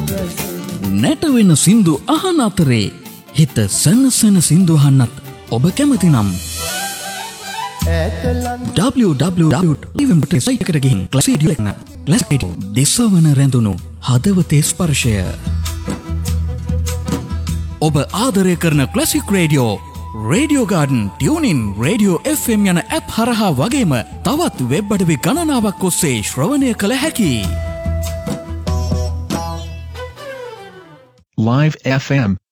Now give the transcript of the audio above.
නැටවෙන සින්දු අහන අතරේ හිත සනසන සින්දු අහන්නත් ඔබ කැමති නම් www.live.site එකට ගිහින් ක්ලාසික් රේඩියෝ ක්ලාසික් දෙසවන රැඳුණු හදවතේ ස්පර්ශය ඔබ ආදරය කරන classic radio radio garden tuning radio FM යන ඇප් හරහා වගේම තවත් වෙබ් අඩවි ගණනාවක් ඔස්සේ ශ්‍රවණය කළ හැකියි. Live FM